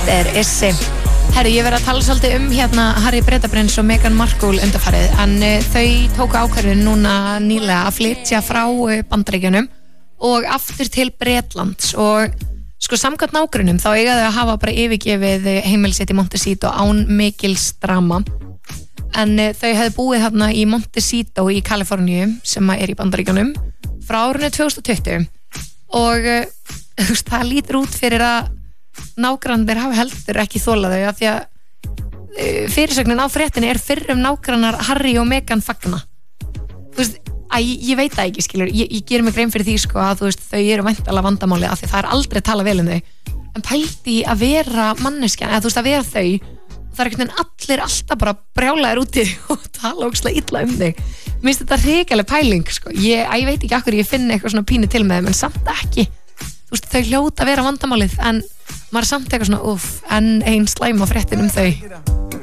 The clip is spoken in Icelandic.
Þetta Issi. Herru, ég verið að tala svolítið hérna Harry Bretaprins og Meghan Markle undanfarið, en þau tóku ákvörðun núna nýlega að flytja frá Bandaríkjunum og aftur til Bretlands og sko samkvæmt nágrunum þá eiga þau að hafa bara yfirgefið heimili sitt í Montecito án mikils drama, en þau hefðu búið hérna í Montecito í Kaliforníu sem í Bandaríkjunum frá árinu 2020 og það lítur út fyrir að nágrannar hafa heldur ekki þolað þau af því að fyrirsögnin á fréttinni fyrrum nágrannar Harry og Meghan fagna. Þú veist, ég veit það ekki, skilur, ég ger mig grein fyrir því sko að þú veist, þau eru væntanlega vandamáli af því það aldrei talað vel þau, en pældi að vera manneskjan, eða þú veist að vera þau, það einhvern veginn allir alltaf bara brjálaðir úti og tala ógeðslega illa þig. Mér finnst þetta hrikaleg pæling sko, ég veit ekki af hverju ég finn eitthvað svona pínu til með þeim, en samt ekki. Þú veist, þau hljóta að vera vandamálið, en maður samt eitthvað svona, en ein slæma fréttin þau.